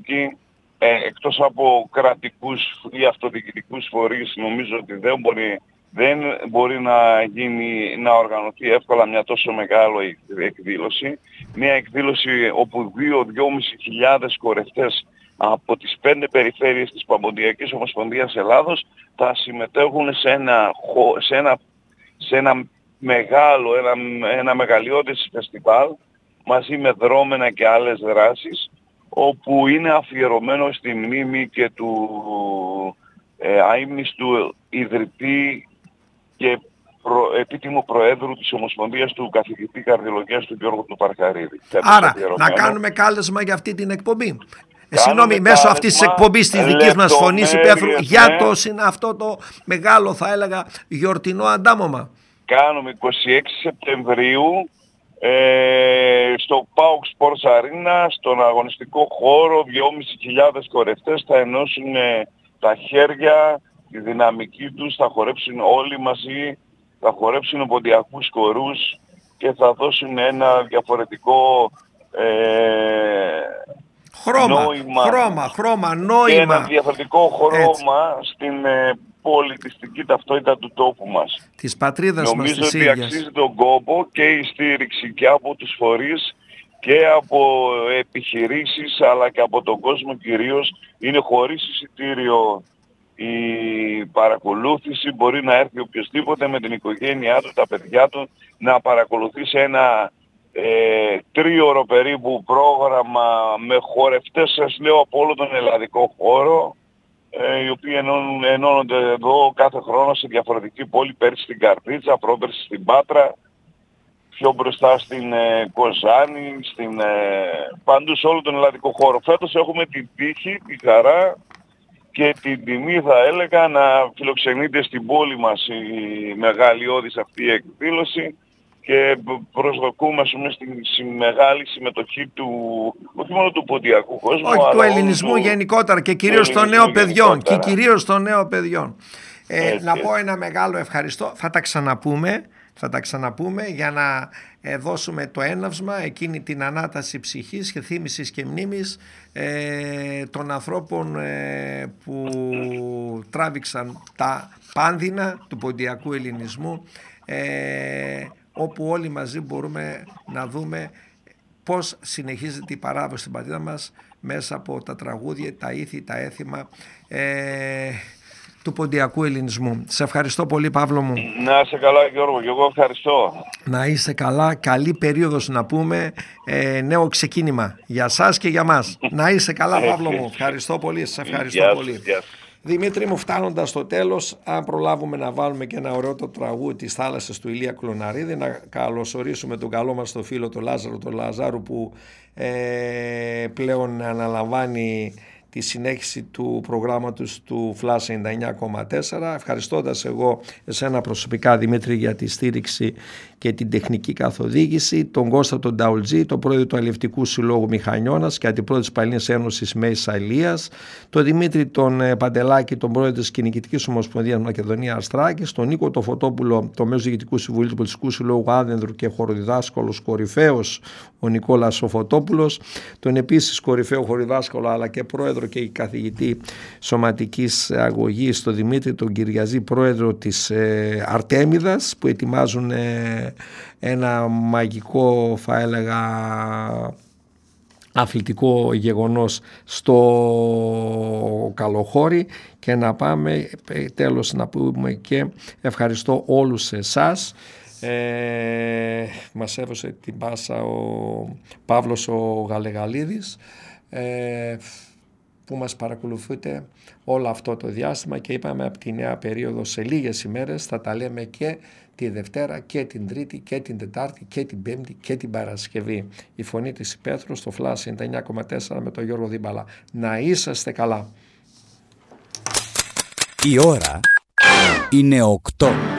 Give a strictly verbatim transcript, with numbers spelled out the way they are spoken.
πολιτική, ε, εκτός από κρατικούς ή αυτοδιοικητικούς φορείς, νομίζω ότι δεν μπορεί, δεν μπορεί να, γίνει, να οργανωθεί εύκολα μια τόσο μεγάλη εκδήλωση. Μια εκδήλωση όπου δύο με δυόμισι χιλιάδες χορευτές από τις πέντε περιφέρειες της Παμποντιακής Ομοσπονδίας Ελλάδος θα συμμετέχουν σε ένα, σε ένα, σε ένα μεγάλο, ένα, ένα μεγαλειώδες φεστιβάλ μαζί με δρόμενα και άλλες δράσεις, όπου είναι αφιερωμένο στη μνήμη και του ε, αείμνηστου ιδρυτή και προ, επίτιμου Προέδρου της Ομοσπονδίας του καθηγητή Καρδιολογίας του Γιώργου του Παρκαρίδη. Άρα να κάνουμε κάλεσμα για αυτή την εκπομπή. Ε, Συγγνώμη, μέσω αυτής της εκπομπής της δικής μας φωνής υπαίθρου για ναι. το αυτό το μεγάλο, θα έλεγα, γιορτινό αντάμωμα. Κάνουμε είκοσι έξι Σεπτεμβρίου ε, στο ΠΑΟΚ Sports Arena, στον αγωνιστικό χώρο, δυόμισι χιλιάδες χορευτές θα ενώσουν ε, τα χέρια, τη δυναμική τους, θα χορέψουν όλοι μαζί, θα χορέψουν ποντιακούς χορούς και θα δώσουν ένα διαφορετικό ε, χρώμα, νόημα, χρώμα, χρώμα, νόημα. Και ένα διαφορετικό χρώμα έτσι. στην ε, πολιτιστική ταυτότητα του τόπου μας. Της πατρίδας μας της ίδιας. Νομίζω ότι αξίζει τον κόπο και η στήριξη και από τους φορείς και από επιχειρήσεις αλλά και από τον κόσμο κυρίως. Είναι χωρίς εισιτήριο η παρακολούθηση, μπορεί να έρθει οποιοσδήποτε με την οικογένειά του, τα παιδιά του, να παρακολουθήσει ένα ε, τρίωρο περίπου πρόγραμμα με χορευτές, σας λέω, από όλο τον ελλαδικό χώρο, ε, οι οποίοι ενώνουν, ενώνονται εδώ κάθε χρόνο σε διαφορετική πόλη, πέρυσι στην Καρδίτσα, πρόπερσι στην Πάτρα, πιο μπροστά στην ε, Κοζάνη, στην, ε, παντού σε όλο τον ελλαδικό χώρο. Φέτος έχουμε την τύχη, τη χαρά και την τιμή, θα έλεγα, να φιλοξενείται στην πόλη μας η μεγαλειώδης αυτή η εκδήλωση και προσδοκούμε στη μεγάλη συμμετοχή του, όχι μόνο του ποντιακού κόσμου, όχι αλλά του ελληνισμού του, γενικότερα και κυρίως των νέων παιδιών και κυρίως των νέων παιδιών. Ε, να πω ένα μεγάλο ευχαριστώ, θα τα ξαναπούμε. Θα τα ξαναπούμε για να ε, δώσουμε το έναυσμα, εκείνη την ανάταση ψυχής και θύμησης και μνήμης ε, των ανθρώπων ε, που τράβηξαν τα πάνδυνα του ποντιακού ελληνισμού, ε, όπου όλοι μαζί μπορούμε να δούμε πώς συνεχίζεται η παράδοση στην πατρίδα μας μέσα από τα τραγούδια, τα ήθη, τα έθιμα ε, του ποντιακού ελληνισμού. Σε ευχαριστώ πολύ, Παύλο μου. Να είσαι καλά, Γιώργο, και εγώ ευχαριστώ. Να είσαι καλά, καλή περίοδος να πούμε, ε, νέο ξεκίνημα για σας και για μας. Να είσαι καλά, Παύλο μου. Ευχαριστώ πολύ, σε ευχαριστώ γεια πολύ. Σας, γεια. Δημήτρη μου, φτάνοντας στο τέλος, αν προλάβουμε να βάλουμε και ένα ωραίο το τραγούδι της θάλασσας του Ηλία Κλωναρίδη, να καλωσορίσουμε τον καλό μας το φίλο τον Λάζαρο, τον Λαζάρου, που ε, πλέον αναλαμβάνει τη συνέχιση του προγράμματος του Flash ενενήντα εννιά κόμμα τέσσερα. Ευχαριστώντας εγώ εσένα προσωπικά, Δημήτρη, για τη στήριξη και την τεχνική καθοδήγηση, τον Κώστα τον Νταουλτζή, τον πρόεδρο του Αλλιευτικού Συλλόγου Μηχανιώνας και αντιπρόεδρο της Παλαιινής Ένωσης Μέσης Αλίας, τον Δημήτρη τον Παντελάκη, τον πρόεδρο της Κυνηγητικής Ομοσπονδίας Μακεδονία Αστράκης, τον Νίκο τον Φωτόπουλο, το μέλος Διοικητικού Συμβουλίου του Πολιτιστικού Συλλόγου Άδενδρου και χοροδιδάσκαλος κορυφαίος ο Νικόλας ο Φωτόπουλος, τον επίσης κορυφαίο χοροδιδάσκαλο αλλά και πρόεδρο και καθηγητή σωματικής αγωγής, τον Δημήτρη τον Κυριαζή, πρόεδρο της ε, Αρτέμιδας, που ετοιμάζουν ε, ένα μαγικό, θα έλεγα, αθλητικό γεγονός στο Καλοχώρι. Και να πάμε τέλος να πούμε και ευχαριστώ όλους εσάς. Ε, μας έδωσε την πάσα ο Παύλος ο Γαλεγαλίδης, ε, που μας παρακολουθείτε όλο αυτό το διάστημα, και είπαμε από τη νέα περίοδο σε λίγες ημέρες θα τα λέμε και τη Δευτέρα και την Τρίτη και την Τετάρτη και την Πέμπτη και την Παρασκευή. Η φωνή της Υπαίθρου στο Flash ενενήντα εννιά κόμμα τέσσερα με τον Γιώργο Δίμπαλα. Να είσαστε καλά. Η ώρα είναι οκτώ.